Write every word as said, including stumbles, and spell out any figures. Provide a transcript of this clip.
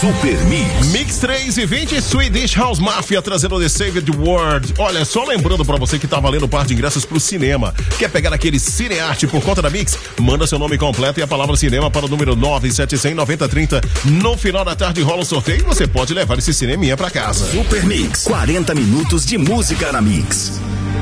Super Mix. Mix três e vinte, Swedish House Mafia trazendo The Saved World. Olha, só lembrando pra você que tá valendo par de ingressos pro cinema. Quer pegar aquele cinearte por conta da Mix? Manda seu nome completo e a palavra cinema para o número nove sete zero zero, nove zero três zero. No final da tarde rola um sorteio e você pode levar esse cineminha pra casa. Super Mix, quarenta minutos de música na Mix.